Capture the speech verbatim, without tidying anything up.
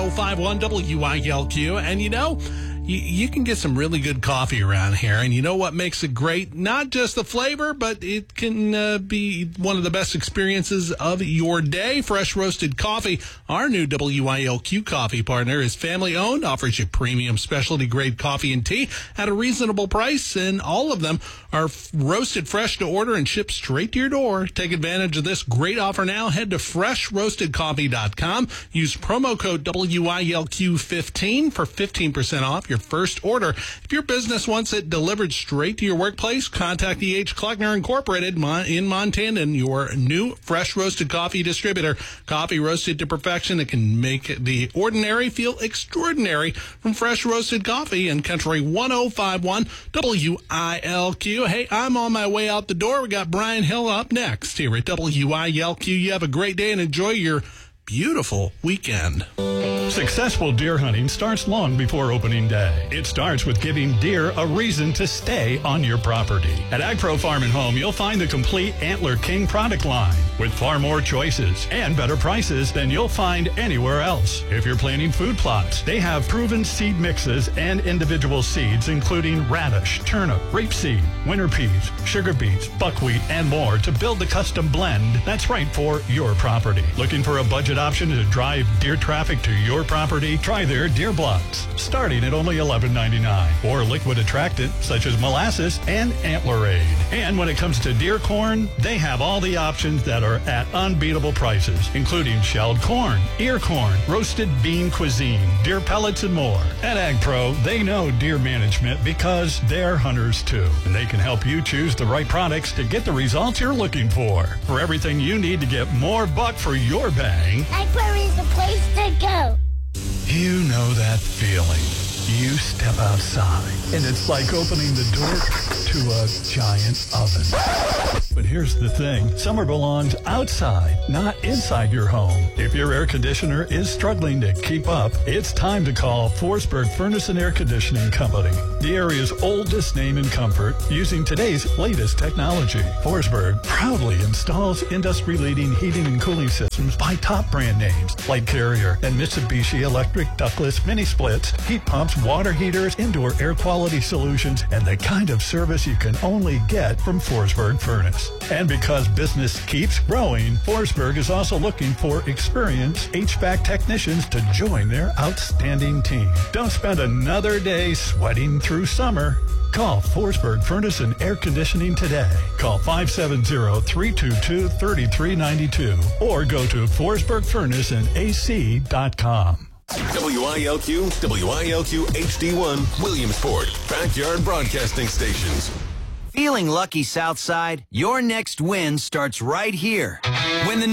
oh five one W I L Q. And you know, you, you can get some really good coffee around here. And you know what makes it great? Not just the flavor, but it can uh, be one of the best experiences of your day. Fresh roasted coffee. Our new W I L Q coffee partner is family owned, offers you premium specialty grade coffee and tea at a reasonable price. And all of them are f- roasted fresh to order and shipped straight to your door. Take advantage of this great offer now. Head to fresh roasted coffee dot com. Use promo code W I L Q fifteen for fifteen percent off your first order. If your business wants it delivered straight to your workplace, contact E H. Kleckner Incorporated in Montana, your new fresh roasted coffee distributor. Coffee roasted to perfection that can make the ordinary feel extraordinary. From Fresh Roasted Coffee and Country one oh five one W I L Q. Hey, I'm on my way out the door. We got Brian Hill up next here at W I L Q. You have a great day and enjoy your beautiful weekend. Successful deer hunting starts long before opening day. It starts with giving deer a reason to stay on your property. At AgPro Farm and Home, you'll find the complete Antler King product line with far more choices and better prices than you'll find anywhere else. If you're planting food plots, they have proven seed mixes and individual seeds, including radish, turnip, rapeseed, winter peas, sugar beets, buckwheat, and more to build the custom blend that's right for your property. Looking for a budget option to drive deer traffic to your property? Try their deer blocks, starting at only eleven ninety-nine, or liquid attractant such as molasses and Antlerade. And when it comes to deer corn, they have all the options that are at unbeatable prices, including shelled corn, ear corn, roasted bean cuisine, deer pellets, and more. At AgPro, they know deer management because they're hunters too, and they can help you choose the right products to get the results you're looking for. For everything you need to get more buck for your bang, AgPro is the place to go. You know that feeling. You step outside, and it's like opening the door to a giant oven. But here's the thing. Summer belongs outside, not inside your home. If your air conditioner is struggling to keep up, it's time to call Forsberg Furnace and Air Conditioning Company, the area's oldest name in comfort, using today's latest technology. Forsberg proudly installs industry-leading heating and cooling systems by top brand names like Carrier and Mitsubishi Electric ductless mini splits, heat pumps, water heaters, indoor air quality solutions, and the kind of service you can only get from Forsberg Furnace. And because business keeps growing, Forsberg is also looking for experienced H V A C technicians to join their outstanding team. Don't spend another day sweating through summer. Call Forsberg Furnace and Air Conditioning today. Call five seven zero, three two two, three three nine two or go to forsberg furnace and A C dot com. W I L Q, W I L Q H D one, Williamsport, Backyard Broadcasting Stations. Feeling lucky, Southside? Your next win starts right here. When the